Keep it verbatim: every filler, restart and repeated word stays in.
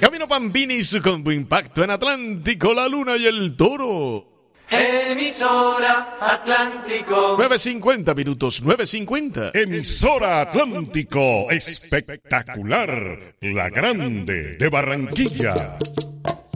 Camino Pampini y su combo impacto en Atlántico, la Luna y el Toro. Emisora Atlántico. nueve cincuenta minutos, nueve cincuenta. Emisora Atlántico, espectacular, la grande de Barranquilla.